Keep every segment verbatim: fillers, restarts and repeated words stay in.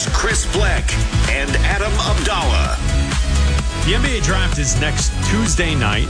Here's Chris Fleck and Adam Abdallah. The N B A draft is next Tuesday night.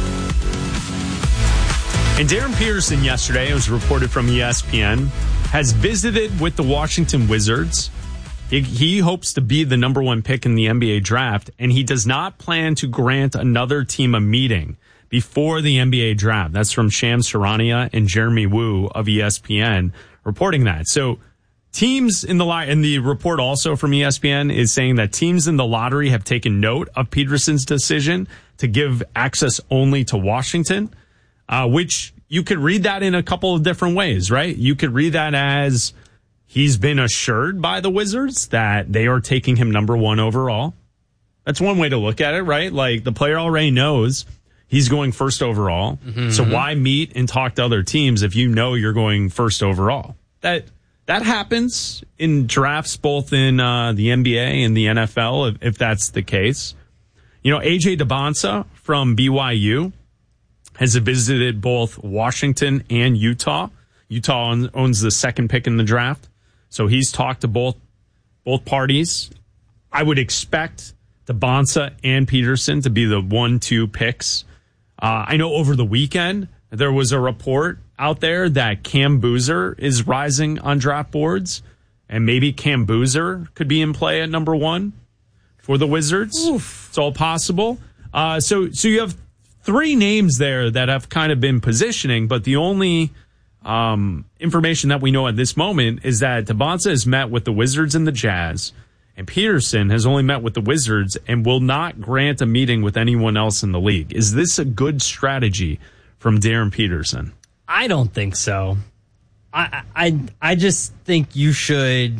And Darren Peterson yesterday, it was reported from E S P N, has visited with the Washington Wizards. He, he hopes to be the number one pick in the N B A draft, and he does not plan to grant another team a meeting before the N B A draft. That's from Shams Charania and Jeremy Woo of E S P N reporting that. So teams in the lot, and the report also from E S P N is saying that teams in the lottery have taken note of Peterson's decision to give access only to Washington, uh, which you could read that in a couple of different ways, right? You could read that as he's been assured by the Wizards that they are taking him number one overall. That's one way to look at it, right? Like the player already knows he's going first overall. Mm-hmm. So why meet and talk to other teams if you know you're going first overall? That That happens in drafts, both in uh, the N B A and the N F L, if, if that's the case. You know, A J DeBonsa from B Y U has visited both Washington and Utah. Utah owns the second pick in the draft, so he's talked to both both parties. I would expect DeBonsa and Peterson to be the one two picks. Uh, I know over the weekend there was a report out there that Cam Boozer is rising on draft boards, and maybe Cam Boozer could be in play at number one for the Wizards. Oof. It's all possible. Uh, so, so you have three names there that have kind of been positioning, but the only um, information that we know at this moment is that DeBonsa has met with the Wizards and the Jazz, and Peterson has only met with the Wizards and will not grant a meeting with anyone else in the league. Is this a good strategy from Darren Peterson? I don't think so. I, I I just think you should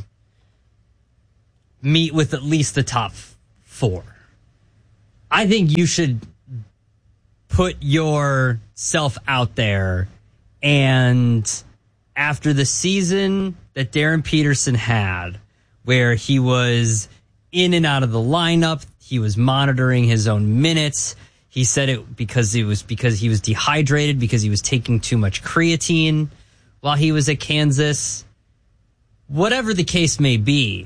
meet with at least the top four. I think you should put yourself out there, and after the season that Darren Peterson had, where he was in and out of the lineup, he was monitoring his own minutes. He said it because it was because he was dehydrated, because he was taking too much creatine while he was at Kansas. Whatever the case may be,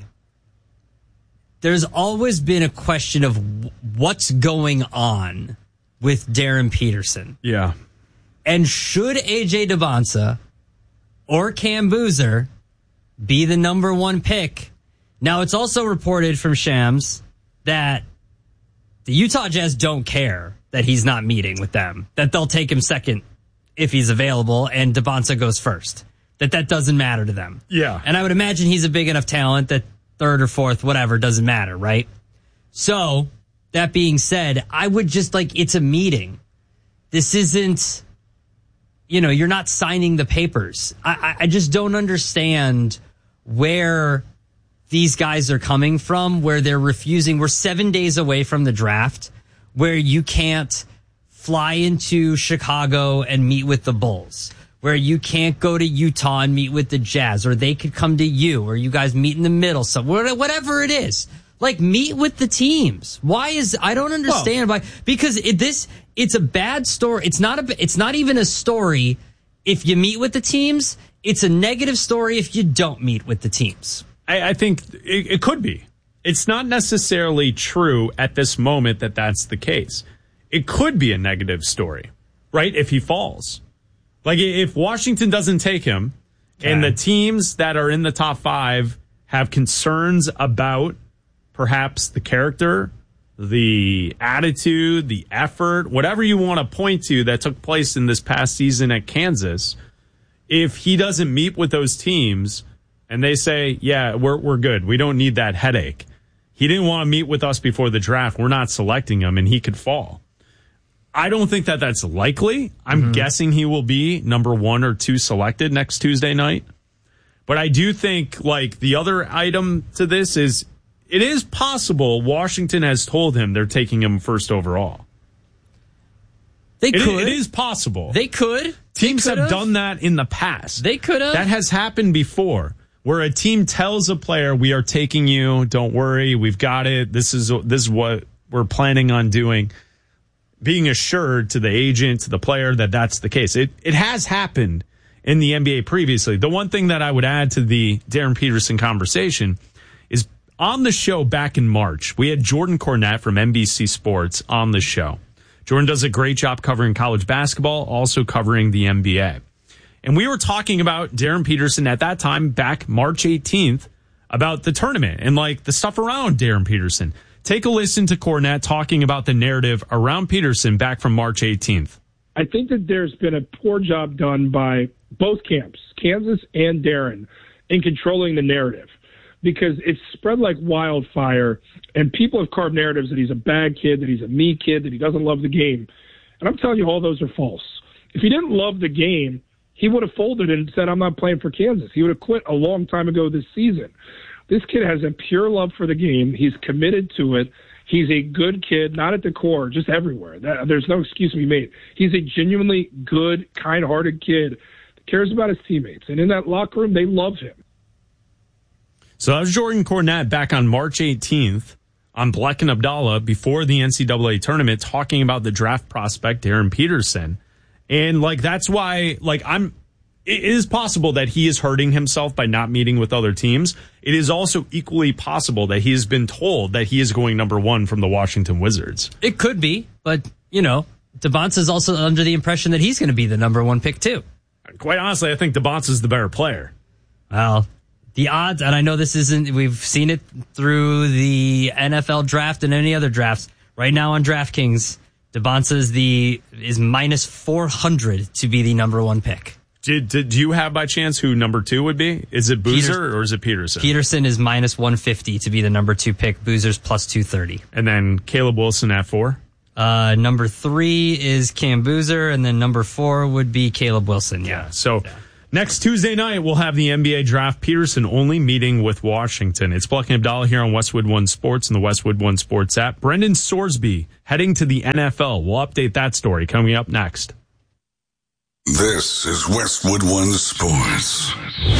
there's always been a question of what's going on with Darren Peterson. Yeah. And should A J DeBonsa or Cam Boozer be the number one pick? Now, it's also reported from Shams that the Utah Jazz don't care that he's not meeting with them, that they'll take him second if he's available and DeBonsa goes first, that that doesn't matter to them. Yeah. And I would imagine he's a big enough talent that third or fourth, whatever, doesn't matter, right? So, that being said, I would just like, it's a meeting. This isn't, you know, you're not signing the papers. I, I just don't understand where these guys are coming from, where they're refusing. We're seven days away from the draft, where you can't fly into Chicago and meet with the Bulls, where you can't go to Utah and meet with the Jazz, or they could come to you, or you guys meet in the middle, so whatever it is. Like, meet with the teams. Why is, I don't understand why, because it, this, it's a bad story. It's not a, it's not even a story if you meet with the teams. It's a negative story if you don't meet with the teams. I, I think it, it could be. It's not necessarily true at this moment that that's the case. It could be a negative story, right? If he falls. Like, if Washington doesn't take him, okay, and the teams that are in the top five have concerns about perhaps the character, the attitude, the effort, whatever you want to point to that took place in this past season at Kansas, if he doesn't meet with those teams and they say, yeah, we're we're good, we don't need that headache. He didn't want to meet with us before the draft, we're not selecting him, and he could fall. I don't think that that's likely. I'm mm-hmm. guessing he will be number one or two selected next Tuesday night. But I do think, like, the other item to this is, it is possible Washington has told him they're taking him first overall. They it, could. It is possible. They could. Teams they have done that in the past. They could have. That has happened before, where a team tells a player, we are taking you, don't worry, we've got it, this is this is what we're planning on doing, being assured to the agent, to the player, that that's the case. It it has happened in the N B A previously. The one thing that I would add to the Darren Peterson conversation is, on the show back in March, we had Jordan Cornette from N B C Sports on the show. Jordan does a great job covering college basketball, also covering the N B A. And we were talking about Darren Peterson at that time, back March eighteenth, about the tournament and like the stuff around Darren Peterson. Take a listen to Cornette talking about the narrative around Peterson back from March eighteenth. I think that there's been a poor job done by both camps, Kansas and Darren, in controlling the narrative, because it's spread like wildfire, and people have carved narratives that he's a bad kid, that he's a me kid, that he doesn't love the game. And I'm telling you, all those are false. If he didn't love the game, he would have folded and said, I'm not playing for Kansas. He would have quit a long time ago this season. This kid has a pure love for the game. He's committed to it. He's a good kid, not at the core, just everywhere. That, there's no excuse to be made. He's a genuinely good, kind-hearted kid that cares about his teammates. And in that locker room, they love him. So that was Jordan Cornette back on March eighteenth on Bleck and Abdallah before the N C double A tournament, talking about the draft prospect, Darren Peterson. And, like, that's why, like, I'm, it is possible that he is hurting himself by not meeting with other teams. It is also equally possible that he has been told that he is going number one from the Washington Wizards. It could be, but, you know, Devonta is also under the impression that he's going to be the number one pick, too. Quite honestly, I think Devonta is the better player. Well, the odds, and I know this isn't, we've seen it through the N F L draft and any other drafts. Right now on DraftKings, Devonta is the is minus four hundred to be the number one pick. Did, did do you have by chance who number two would be? Is it Boozer Peters, or is it Peterson? Peterson is minus one fifty to be the number two pick. Boozer's plus two thirty. And then Caleb Wilson at four? Uh, number three is Cam Boozer, and then number four would be Caleb Wilson. Yeah. yeah so yeah. Next Tuesday night, we'll have the N B A draft. Peterson only meeting with Washington. It's Bleck and Abdallah here on Westwood One Sports and the Westwood One Sports app. Brendan Sorsby heading to the N F L. We'll update that story coming up next. This is Westwood One Sports.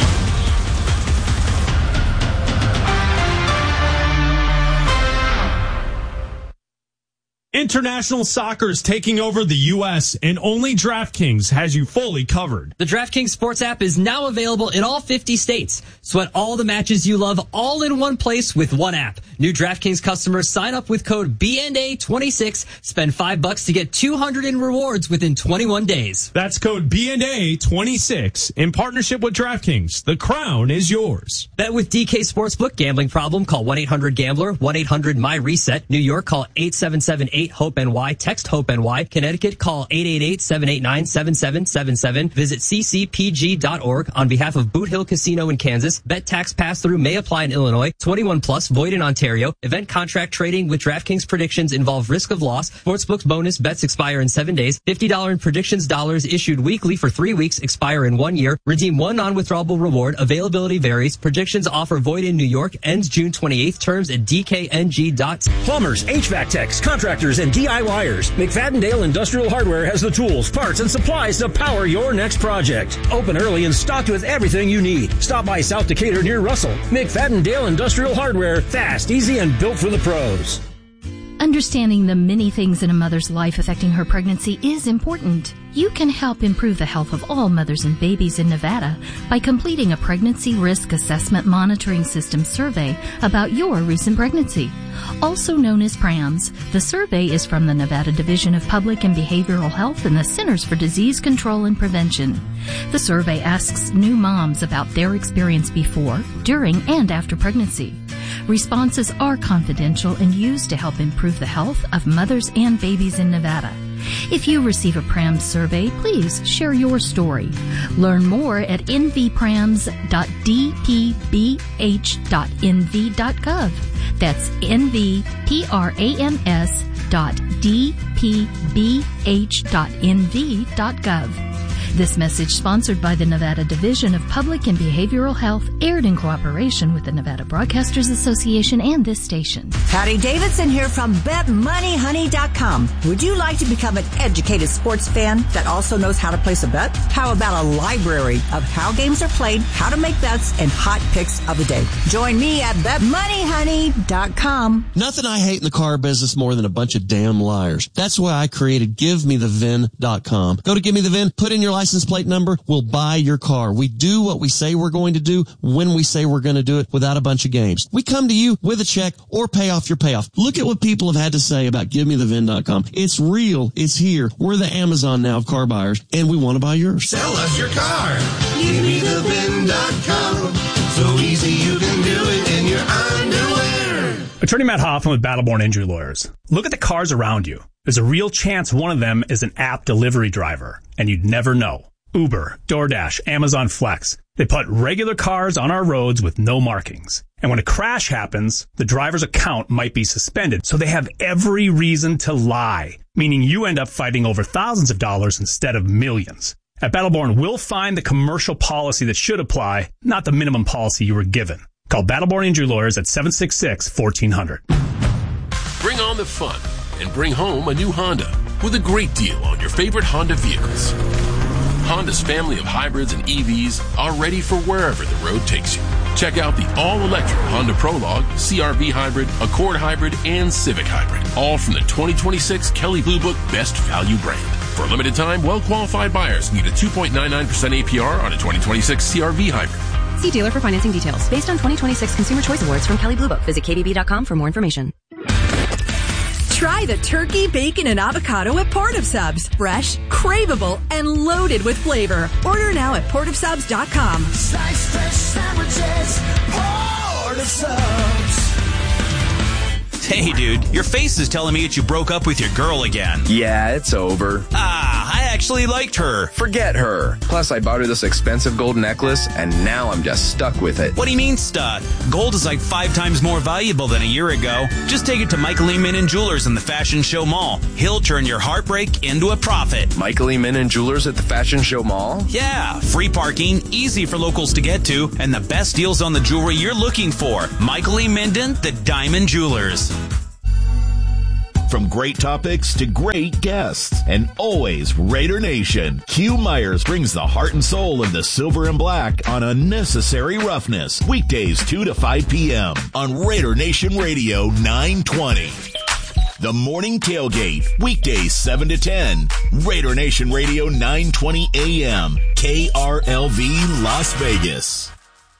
International soccer is taking over the U S, and only DraftKings has you fully covered. The DraftKings Sports app is now available in all fifty states. Sweat all the matches you love all in one place with one app. New DraftKings customers sign up with code B N A twenty-six, spend five bucks to get two hundred in rewards within twenty-one days. That's code B N A twenty-six in partnership with DraftKings. The crown is yours. Bet with D K Sportsbook. Gambling problem? Call one eight hundred gambler, one eight hundred my reset. New York, call eight seven seven eight hope N Y. Text HOPE N Y. Connecticut, call eight eight eight, seven eight nine, seven seven seven seven. Visit c c p g dot org on behalf of Boot Hill Casino in Kansas. Bet tax pass-through may apply in Illinois. twenty-one plus, void in Ontario. Event contract trading with DraftKings predictions involve risk of loss. Sportsbook's bonus bets expire in seven days. fifty dollars in predictions dollars issued weekly for three weeks, expire in one year. Redeem one non-withdrawable reward. Availability varies. Predictions offer void in New York. Ends June twenty-eighth. Terms at d k n g dot c a. Plumbers, H V A C techs, contractors, and DIYers. McFadden-Dale Industrial Hardware has the tools, parts, and supplies to power your next project. Open early and stocked with everything you need. Stop by South Decatur near Russell. McFadden-Dale Industrial Hardware. Fast, easy, and built for the pros. Understanding the many things in a mother's life affecting her pregnancy is important. You can help improve the health of all mothers and babies in Nevada by completing a pregnancy risk assessment monitoring system survey about your recent pregnancy. Also known as PRAMS, the survey is from the Nevada Division of Public and Behavioral Health and the Centers for Disease Control and Prevention. The survey asks new moms about their experience before, during, and after pregnancy. Responses are confidential and used to help improve the health of mothers and babies in Nevada. If you receive a PRAMS survey, please share your story. Learn more at n v prams dot d p b h dot n v dot gov. That's n v prams dot d p b h dot n v dot gov. This message sponsored by the Nevada Division of Public and Behavioral Health, aired in cooperation with the Nevada Broadcasters Association and this station. Patty Davidson here from bet money honey dot com. Would you like to become an educated sports fan that also knows how to place a bet? How about a library of how games are played, how to make bets, and hot picks of the day? Join me at bet money honey dot com. Nothing I hate in the car business more than a bunch of damn liars. That's why I created give me the vin dot com. Go to give me the vin, put in your license plate number, we'll buy your car. We do what we say we're going to do when we say we're going to do it without a bunch of games. We come to you with a check or pay off your payoff. Look at what people have had to say about give me the V I N dot com. It's real. It's here. We're the Amazon now of car buyers, and we want to buy yours. Sell us your car. give me the V I N dot com. So easy you can do it in your underwear. Attorney Matt Hoffman with Battleborn Injury Lawyers. Look at the cars around you. There's a real chance one of them is an app delivery driver, and you'd never know. Uber, DoorDash, Amazon Flex. They put regular cars on our roads with no markings. And when a crash happens, the driver's account might be suspended. So they have every reason to lie, meaning you end up fighting over thousands of dollars instead of millions. At Battleborn, we'll find the commercial policy that should apply, not the minimum policy you were given. Call Battleborn Injury Lawyers at seven six six, one four hundred. Bring on the fun and bring home a new Honda with a great deal on your favorite Honda vehicles. Honda's family of hybrids and E Vs are ready for wherever the road takes you. Check out the all-electric Honda Prologue, C R V Hybrid, Accord Hybrid, and Civic Hybrid, all from the twenty twenty-six Kelley Blue Book Best Value brand. For a limited time, well-qualified buyers need a two point nine nine percent A P R on a twenty twenty-six C R V Hybrid. See dealer for financing details. Based on twenty twenty-six Consumer Choice Awards from Kelley Blue Book. Visit K B B dot com for more information. Try the turkey, bacon, and avocado at Port of Subs. Fresh, craveable, and loaded with flavor. Order now at port of subs dot com. Slice fresh sandwiches, Port of Subs. Hey, dude, your face is telling me that you broke up with your girl again. Yeah, it's over. Ah, I actually liked her. Forget her. Plus, I bought her this expensive gold necklace, and now I'm just stuck with it. What do you mean stuck? Gold is like five times more valuable than a year ago. Just take it to Michael E. Minnan Jewelers in the Fashion Show Mall. He'll turn your heartbreak into a profit. Michael E. Minnan Jewelers at the Fashion Show Mall? Yeah, free parking, easy for locals to get to, and the best deals on the jewelry you're looking for. Michael E. Minden, the Diamond Jewelers. From great topics to great guests, and always Raider Nation, Q Myers brings the heart and soul of the silver and black on Unnecessary Roughness. Weekdays two to five p.m. on Raider Nation Radio nine twenty. The Morning Tailgate, weekdays seven to ten. Raider Nation Radio nine twenty a.m. K R L V Las Vegas.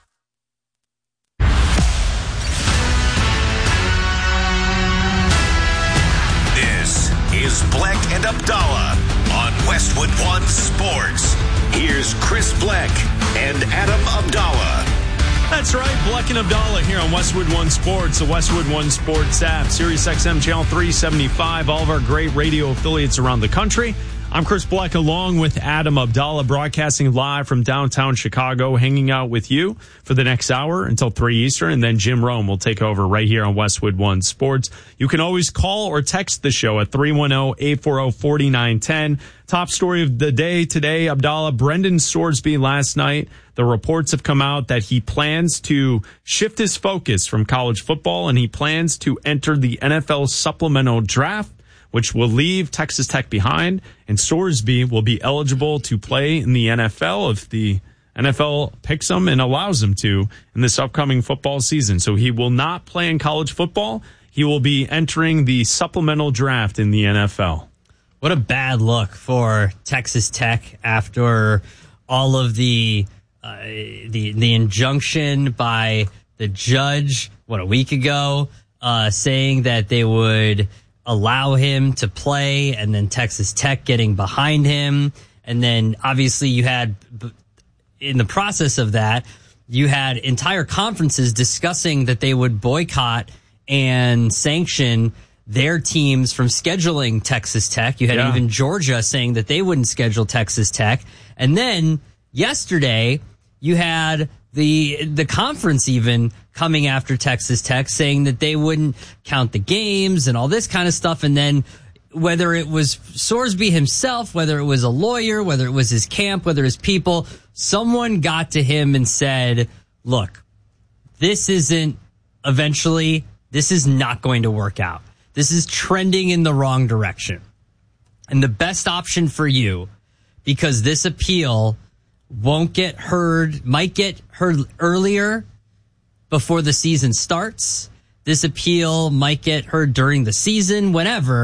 Is Bleck and Abdallah on Westwood One Sports. Here's Chris Bleck and Adam Abdallah. That's right, Bleck and Abdallah here on Westwood One Sports, the Westwood One Sports app, Sirius X M Channel three seventy-five, all of our great radio affiliates around the country. I'm Chris Bleck along with Adam Abdallah, broadcasting live from downtown Chicago, hanging out with you for the next hour until three Eastern, and then Jim Rome will take over right here on Westwood One Sports. You can always call or text the show at three one zero, eight four zero, four nine one zero. Top story of the day today, Abdallah, Brendan Sorsby last night. The reports have come out that he plans to shift his focus from college football, and he plans to enter the N F L supplemental draft, which will leave Texas Tech behind, and Sorsby will be eligible to play in the N F L if the N F L picks him and allows him to in this upcoming football season. So he will not play in college football. He will be entering the supplemental draft in the N F L. What a bad look for Texas Tech after all of the uh, the the injunction by the judge, what, a week ago, uh, saying that they would allow him to play, and then Texas Tech getting behind him. And then obviously you had, in the process of that, you had entire conferences discussing that they would boycott and sanction their teams from scheduling Texas Tech. You had yeah. even Georgia saying that they wouldn't schedule Texas Tech. And then yesterday you had the the conference even coming after Texas Tech, saying that they wouldn't count the games and all this kind of stuff. And then whether it was Sorsby himself, whether it was a lawyer, whether it was his camp, whether his people, someone got to him and said, look, this isn't eventually, this is not going to work out. This is trending in the wrong direction. And the best option for you, because this appeal won't get heard, might get heard earlier before the season starts. This appeal might get heard during the season, whenever.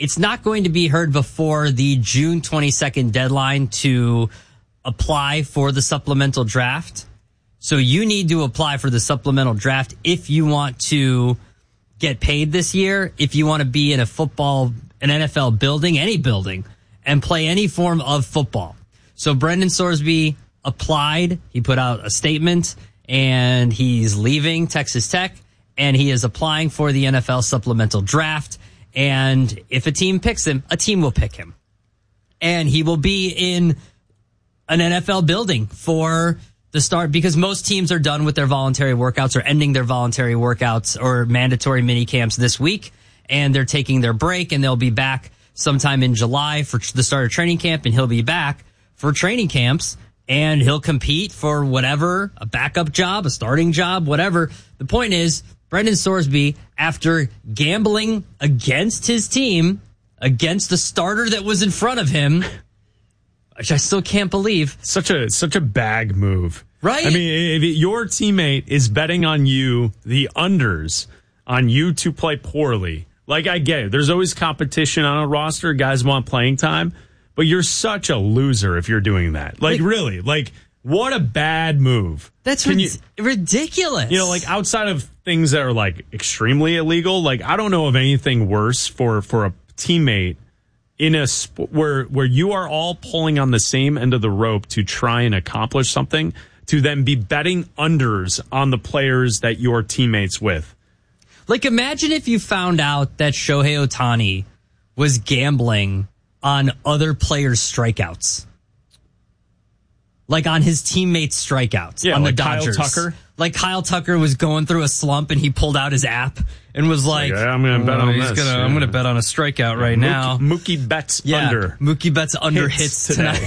it's not going to be heard before the June twenty-second deadline to apply for the supplemental draft. So you need to apply for the supplemental draft if you want to get paid this year, if you want to be in a football, an N F L building, any building, and play any form of football. So Brendan Sorsby applied. He put out a statement, and he's leaving Texas Tech, and he is applying for the N F L supplemental draft. And if a team picks him, a team will pick him. And he will be in an N F L building for the start, because most teams are done with their voluntary workouts or ending their voluntary workouts or mandatory mini camps this week. And they're taking their break, and they'll be back sometime in July for the start of training camp. And he'll be back for training camps, and he'll compete for whatever, a backup job, a starting job, whatever. The point is, Brendan Sorsby, after gambling against his team, against the starter that was in front of him, which I still can't believe. Such a such a bag move. Right? I mean, if your teammate is betting on you, the unders, on you to play poorly, like I get it. There's always competition on a roster. Guys want playing time. But you're such a loser if you're doing that. Like, like really. Like, what a bad move. That's rid- you, ridiculous. You know, like, outside of things that are, like, extremely illegal, like, I don't know of anything worse for, for a teammate in a sp- where where you are all pulling on the same end of the rope to try and accomplish something, to then be betting unders on the players that you're teammates with. Like, imagine if you found out that Shohei Ohtani was gambling on other players' strikeouts. Like on his teammates' strikeouts yeah, on like the Dodgers. Kyle Tucker. Like Kyle Tucker was going through a slump, and he pulled out his app and was like, like I'm going to bet oh, on he's this. Gonna, yeah. I'm going to bet on a strikeout right Mookie, now. Mookie bets yeah, under. Mookie bets under hits, hits tonight.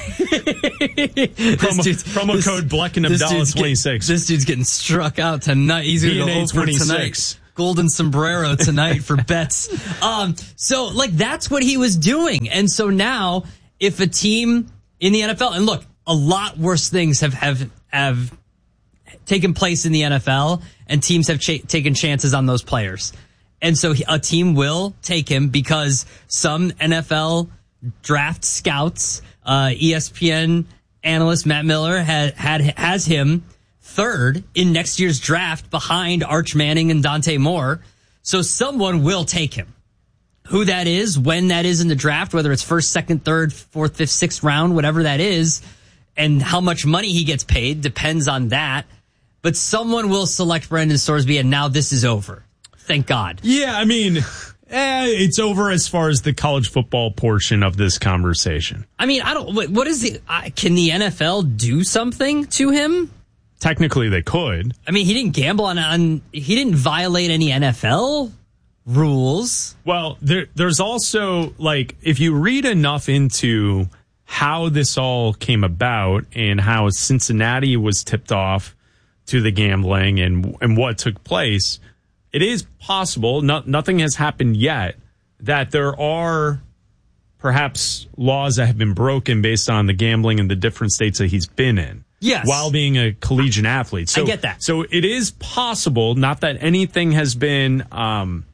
promo, promo this, code Bleck and Abdallah twenty-six. This dude's getting struck out tonight. He's going to go over tonight. Golden sombrero tonight for bets. Um, so, like, that's what he was doing. And so now, if a team in the N F L, and look, a lot worse things have, have, have taken place in the N F L, and teams have ch- taken chances on those players. And so a team will take him because some N F L draft scouts, uh, E S P N analyst Matt Miller had, had, has him third in next year's draft behind Arch Manning and Dante Moore. So someone will take him. Who that is, when that is in the draft, whether it's first, second, third, fourth, fifth, sixth round, whatever that is, and how much money he gets paid depends on that. But someone will select Brendan Sorsby, and now this is over. Thank God. Yeah, I mean, eh, it's over as far as the college football portion of this conversation. I mean, I don't. What is the? Uh, can the N F L do something to him? Technically, they could. I mean, he didn't gamble on. on he didn't violate any N F L rules. Well, there, there's also, like, if you read enough into how this all came about and how Cincinnati was tipped off to the gambling and and what took place, it is possible, no, nothing has happened yet, that there are perhaps laws that have been broken based on the gambling in the different states that he's been in. Yes. While being a collegiate athlete. So, I get that. So it is possible, not that anything has been um,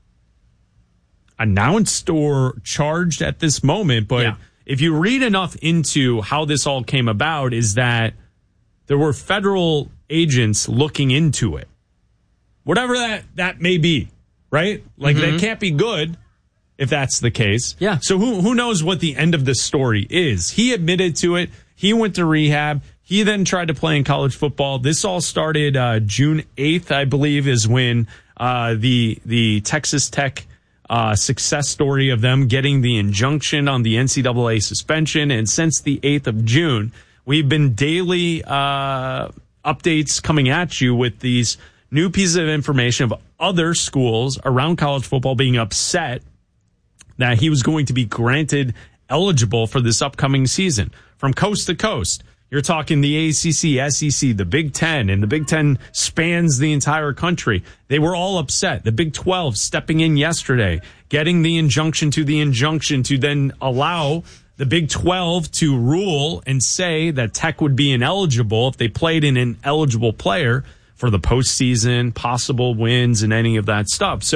announced or charged at this moment, but yeah. If you read enough into how this all came about, is that there were federal agents looking into it. Whatever that, that may be, right? Like, mm-hmm. that can't be good if that's the case. Yeah. So who who knows what the end of the story is? He admitted to it. He went to rehab. He then tried to play in college football. This all started uh, June eighth, I believe, is when uh, the the Texas Tech uh, success story of them getting the injunction on the N C double A suspension. And since the eighth of June, we've been daily uh, updates coming at you with these new pieces of information of other schools around college football being upset that he was going to be granted eligible for this upcoming season. From coast to coast, you're talking the A C C, S E C, the Big Ten, and the Big Ten spans the entire country. They were all upset. The Big twelve stepping in yesterday, getting the injunction to the injunction to then allow the Big twelve to rule and say that Tech would be ineligible if they played in an eligible player for the postseason, possible wins, and any of that stuff. So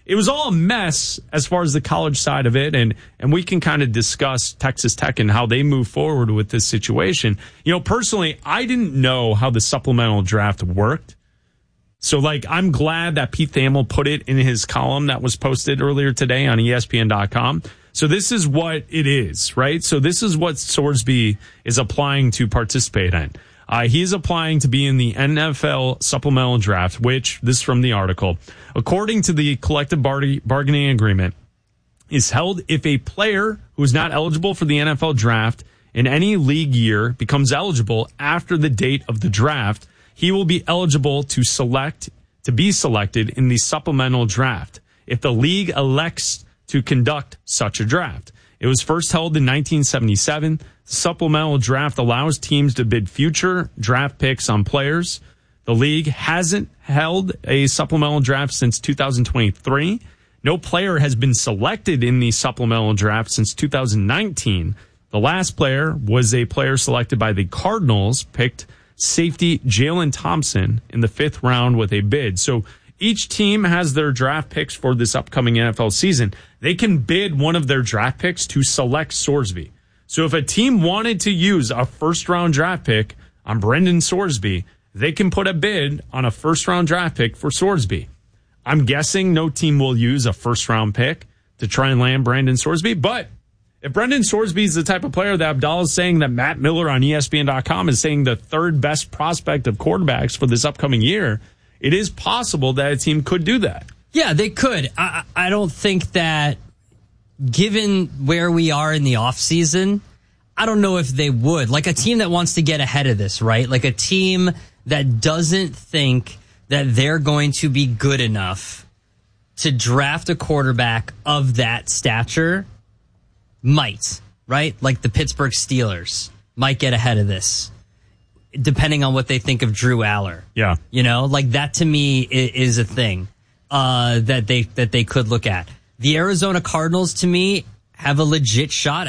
it was all a mess as far as the college side of it. And, and we can kind of discuss Texas Tech and how they move forward with this situation. You know, personally, I didn't know how the supplemental draft worked. So, like, I'm glad that Pete Thamel put it in his column that was posted earlier today on E S P N dot com. So this is what it is, right? So this is what Sorsby is applying to participate in. Uh, he is applying to be in the N F L supplemental draft, which, this is from the article, according to the collective bar- bargaining agreement, is held if a player who is not eligible for the N F L draft in any league year becomes eligible after the date of the draft, he will be eligible to select, to be selected in the supplemental draft if the league elects to conduct such a draft. It was first held in nineteen seventy-seven. The supplemental draft allows teams to bid future draft picks on players. The league hasn't held a supplemental draft since two thousand twenty-three. No player has been selected in the supplemental draft since two thousand nineteen. The last player was a player selected by the Cardinals, picked safety Jalen Thompson in the fifth round with a bid. So each team has their draft picks for this upcoming N F L season. They can bid one of their draft picks to select Sorsby. So if a team wanted to use a first-round draft pick on Brendan Sorsby, they can put a bid on a first-round draft pick for Sorsby. I'm guessing no team will use a first-round pick to try and land Brandon Sorsby, but if Brendan Sorsby is the type of player that Abdallah is saying that Matt Miller on E S P N dot com is saying the third best prospect of quarterbacks for this upcoming year, it is possible that a team could do that. Yeah, they could. I, I don't think that, given where we are in the offseason, I don't know if they would. Like a team that wants to get ahead of this, right? Like a team that doesn't think that they're going to be good enough to draft a quarterback of that stature might, right? Like the Pittsburgh Steelers might get ahead of this, depending on what they think of Drew Aller. Yeah. You know, like that to me is a thing uh, that they that they could look at. The Arizona Cardinals, to me, have a legit shot